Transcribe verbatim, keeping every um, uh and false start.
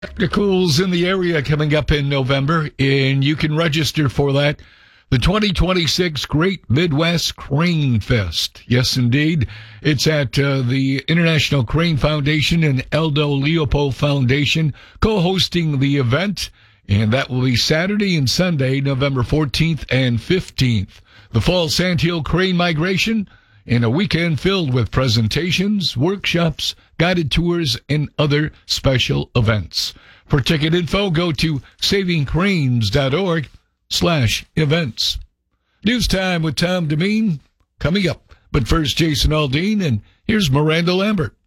Spectacles in the area coming up in November, and you can register for that. The twenty twenty-six Great Midwest Crane Fest. Yes, indeed. It's at uh, the International Crane Foundation and Aldo Leopold Foundation co-hosting the event, and that will be Saturday and Sunday, November fourteenth and fifteenth. The Fall Sandhill Crane Migration, and a weekend filled with presentations, workshops, guided tours, and other special events. For ticket info, go to savingcranes.org slash events. News time with Tom Demeen coming up. But first, Jason Aldean, and here's Miranda Lambert.